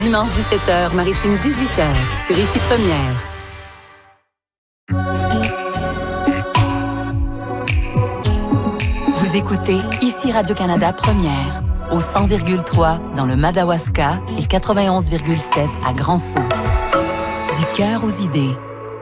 Dimanche 17h, Maritime 18h, sur Ici Première. Vous écoutez Ici Radio-Canada Première, au 100,3 dans le Madawaska et 91,7 à Grand-Sault. Du cœur aux idées.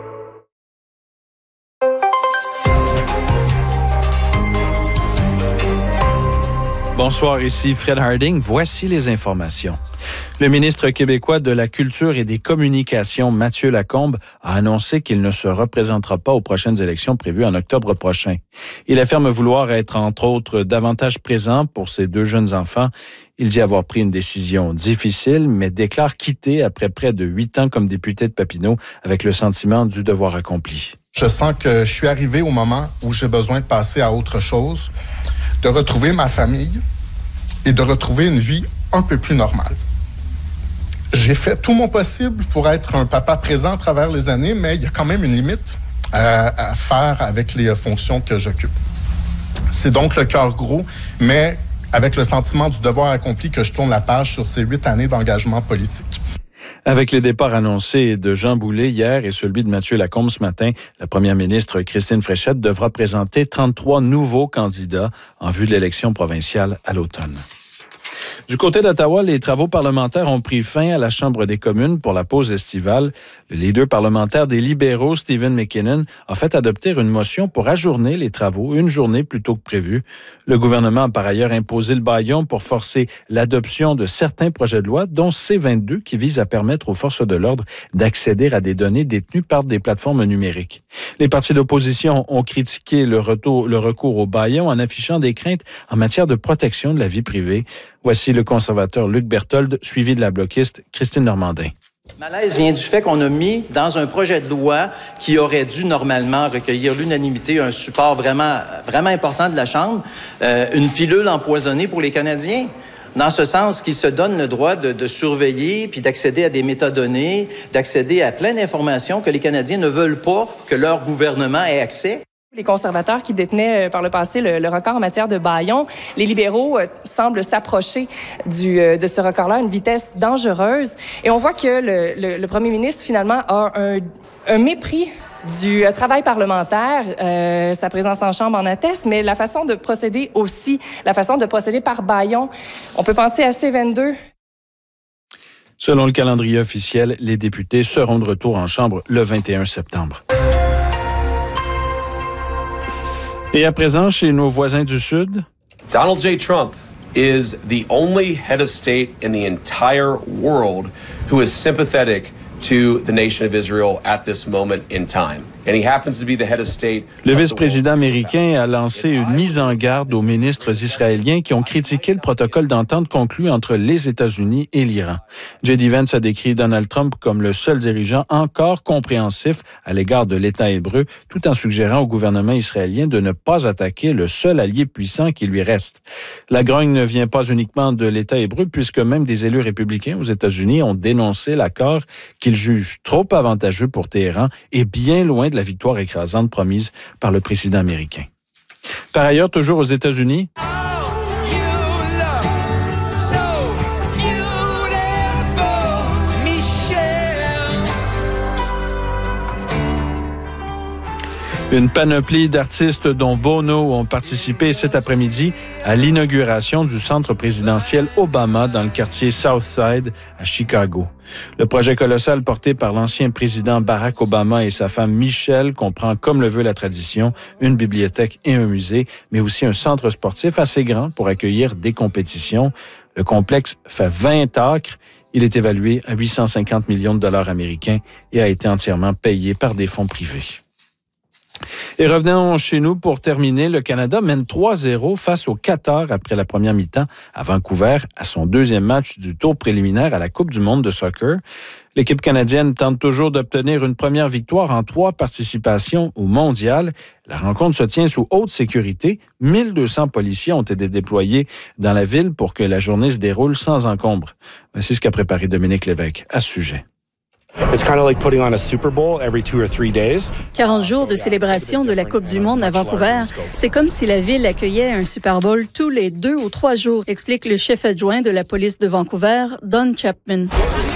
Bonsoir, ici Fred Harding. Voici les informations. Le ministre québécois de la Culture et des Communications, Mathieu Lacombe, a annoncé qu'il ne se représentera pas aux prochaines élections prévues en octobre prochain. Il affirme vouloir être, entre autres, davantage présent pour ses deux jeunes enfants. Il dit avoir pris une décision difficile, mais déclare quitter après près de 8 ans comme député de Papineau avec le sentiment du devoir accompli. Je sens que je suis arrivé au moment où j'ai besoin de passer à autre chose, de retrouver ma famille et de retrouver une vie un peu plus normale. J'ai fait tout mon possible pour être un papa présent à travers les années, mais il y a quand même une limite à faire avec les fonctions que j'occupe. C'est donc le cœur gros, mais avec le sentiment du devoir accompli que je tourne la page sur ces 8 années d'engagement politique. Avec les départs annoncés de Jean Boulet hier et celui de Mathieu Lacombe ce matin, la première ministre Christine Fréchette devra présenter 33 nouveaux candidats en vue de l'élection provinciale à l'automne. Du côté d'Ottawa, les travaux parlementaires ont pris fin à la Chambre des communes pour la pause estivale. Le leader parlementaire des libéraux, Stephen McKinnon, a fait adopter une motion pour ajourner les travaux une journée plus tôt que prévu. Le gouvernement a par ailleurs imposé le bâillon pour forcer l'adoption de certains projets de loi, dont C-22, qui vise à permettre aux forces de l'ordre d'accéder à des données détenues par des plateformes numériques. Les partis d'opposition ont critiqué le recours au bâillon en affichant des craintes en matière de protection de la vie privée. Voici le conservateur Luc Berthold, suivi de la bloquiste Christine Normandin. Le malaise vient du fait qu'on a mis dans un projet de loi qui aurait dû normalement recueillir l'unanimité, un support vraiment important de la Chambre, une pilule empoisonnée pour les Canadiens. Dans ce sens, qu'ils se donnent le droit de surveiller puis d'accéder à des métadonnées, d'accéder à plein d'informations que les Canadiens ne veulent pas que leur gouvernement ait accès. Les conservateurs qui détenaient par le passé le record en matière de bâillons, les libéraux semblent s'approcher de ce record-là à une vitesse dangereuse. Et on voit que le premier ministre, finalement, a un mépris du travail parlementaire. Sa présence en Chambre en atteste, mais la façon de procéder aussi, la façon de procéder par bâillon, on peut penser à C-22. Selon le calendrier officiel, les députés seront de retour en Chambre le 21 septembre. Et à présent, chez nos voisins du Sud, Donald J. Trump is the only head of state in the entire world who is sympathetic to the nation of Israel at this moment in time. And he happens to be the head of state. Le vice-président américain a lancé une mise en garde aux ministres israéliens qui ont critiqué le protocole d'entente conclu entre les États-Unis et l'Iran. J.D. Vance a décrit Donald Trump comme le seul dirigeant encore compréhensif à l'égard de l'État hébreu, tout en suggérant au gouvernement israélien de ne pas attaquer le seul allié puissant qui lui reste. La grogne ne vient pas uniquement de l'État hébreu, puisque même des élus républicains aux États-Unis ont dénoncé l'accord qu'ils jugent trop avantageux pour Téhéran et bien loin de la victoire écrasante promise par le président américain. Par ailleurs, toujours aux États-Unis, une panoplie d'artistes dont Bono ont participé cet après-midi à l'inauguration du centre présidentiel Obama dans le quartier Southside à Chicago. Le projet colossal porté par l'ancien président Barack Obama et sa femme Michelle comprend, comme le veut la tradition, une bibliothèque et un musée, mais aussi un centre sportif assez grand pour accueillir des compétitions. Le complexe fait 20 acres. Il est évalué à 850 millions de dollars américains et a été entièrement payé par des fonds privés. Et revenons chez nous pour terminer. Le Canada mène 3-0 face au Qatar après la première mi-temps à Vancouver à son deuxième match du tour préliminaire à la Coupe du monde de soccer. L'équipe canadienne tente toujours d'obtenir une première victoire en 3 participations au mondial. La rencontre se tient sous haute sécurité. 1200 policiers ont été déployés dans la ville pour que la journée se déroule sans encombre. Voici ce qu'a préparé Dominique Lévesque à ce sujet. It's kind of like putting on a Super Bowl every 2 or 3 days. 40 jours de célébration de la Coupe du monde à Vancouver. C'est comme si la ville accueillait un Super Bowl tous les 2 ou 3 jours, explique le chef adjoint de la police de Vancouver, Don Chapman.